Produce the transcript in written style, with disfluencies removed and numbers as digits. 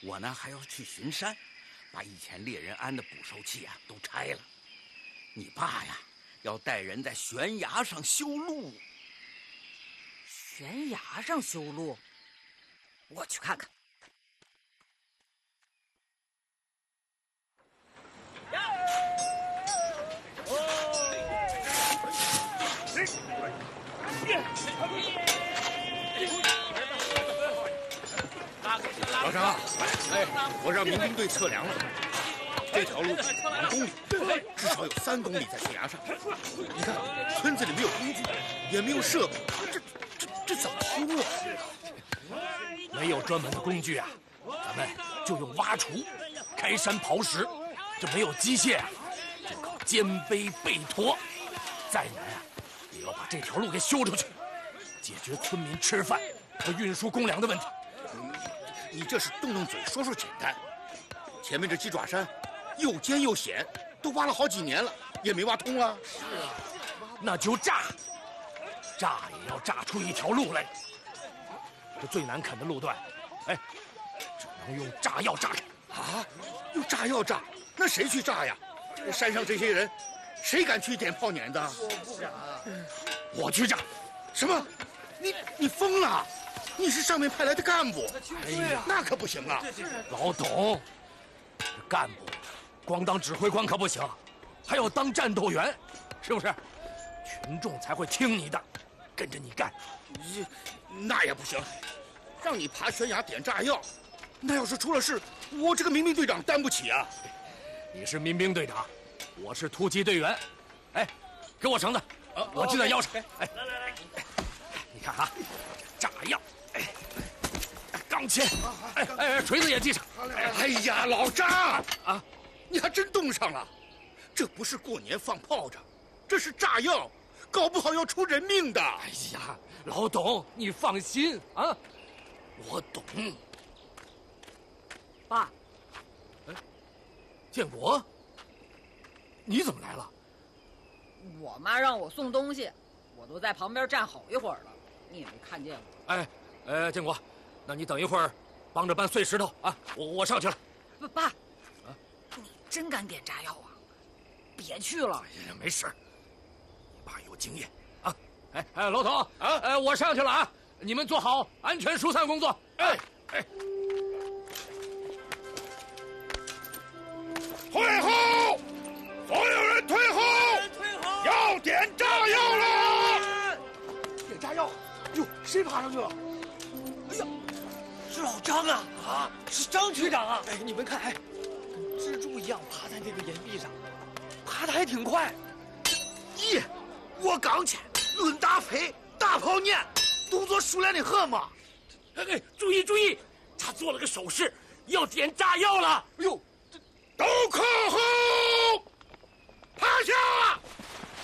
我呢还要去巡山，把以前猎人安的捕兽器啊都拆了。你爸呀，要带人在悬崖上修路。 悬崖上修路？我去看看。 老张，我让民兵队测量了，这条路2公里，至少有3公里在悬崖上。你看，村子里没有工具，也没有设备，这怎么修啊？ 没有专门的工具啊，咱们就用挖锄、开山刨石。这没有机械啊，就靠肩背背驮。再难啊，也要把这条路给修出去，解决村民吃饭和运输公粮的问题。 你这是动动嘴说说简单，前面这鸡爪山又尖又险，都挖了好几年了，也没挖通啊。 是啊，那就炸也要炸出一条路来。这最难啃的路段，只能用炸药炸开。 啊，用炸药炸？那谁去炸呀？山上这些人，谁敢去点炮碾的？ 我不敢，我去炸。 什么？你疯了？你是上面派来的干部， 哎呀， 那可不行啊！ 老董，这干部光当指挥官可不行，还要当战斗员，是不是？群众才会听你的，跟着你干。 那也不行，让你爬悬崖点炸药，那要是出了事，我这个民兵队长担不起啊！ 你是民兵队长，我是突击队员。给我绳子，我系在腰上。来，你看啊，炸药。钢钎，锤子也系上。 哎呀，老张啊，你还真动上了！这不是过年放炮仗，这是炸药，搞不好要出人命的。 哎呀，老董，你放心啊，我懂。 爸， 建国，你怎么来了？ 我妈让我送东西，我都在旁边站好一会儿了，你也没看见我。 建国，那你等一会儿，帮着搬碎石头啊！我上去了。 爸，你真敢点炸药啊？别去了。 哎呀，没事，你爸有经验啊。老董啊，我上去了啊，你们做好安全疏散工作。 退后！所有人退后！要点炸药了！ 点炸药！哟，谁爬上去了？哎呀，是老张啊！啊，是张区长啊！你们看，跟蜘蛛一样爬在那个岩壁上，爬得还挺快。 咦，我刚去，论打飞，大炮撵，动作熟练的很嘛。 注意！他做了个手势，要点炸药了。 哎呦，都靠后！